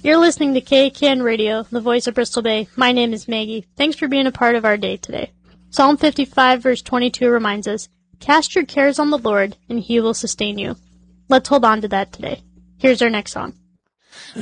You're listening to KCAN Radio, the voice of Bristol Bay. My name is Maggie. Thanks for being a part of our day today. Psalm 55 verse 22 reminds us, "Cast your cares on the Lord, and He will sustain you." Let's hold on to that today. Here's our next song.